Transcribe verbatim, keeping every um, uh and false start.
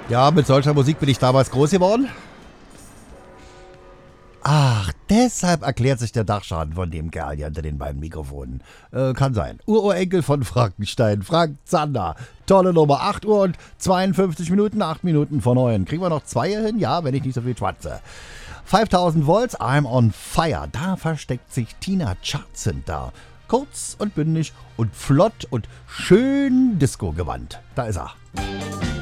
Ja, mit solcher Musik bin ich damals groß geworden. Ach, deshalb erklärt sich der Dachschaden von dem Kerl hier hinter den beiden Mikrofonen. Äh, kann sein. Ururenkel von Frankenstein, Frank Zander. Tolle Nummer, acht Uhr und zweiundfünfzig Minuten, acht Minuten vor neun. Kriegen wir noch zwei hin? Ja, wenn ich nicht so viel schwatze. fünftausend Volts, I'm on fire. Da versteckt sich Tina Charts hinter. Kurz und bündig und flott und schön Disco gewandt. Da ist er.